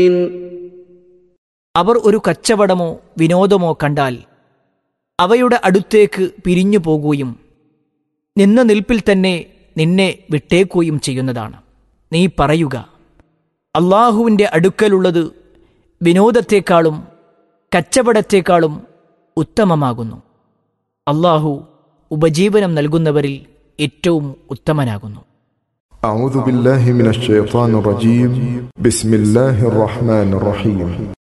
അവർ ഒരു കച്ചവടമോ വിനോദമോ കണ്ടാൽ അവയുടെ അടുത്തേക്ക് പിരിഞ്ഞു പോകുകയും നിന്ന നിൽപ്പിൽ തന്നെ നിന്നെ വിട്ടേക്കുകയും ചെയ്യുന്നതാണ്. നീ പറയുക, അള്ളാഹുവിൻ്റെ അടുക്കലുള്ളത് വിനോദത്തെക്കാളും കച്ചവടത്തെക്കാളും ഉത്തമമാകുന്നു. അള്ളാഹു ഉപജീവനം നൽകുന്നവരിൽ ഏറ്റവും ഉത്തമനാകുന്നു. أعوذ بالله من الشيطان الرجيم. بسم الله الرحمن الرحيم.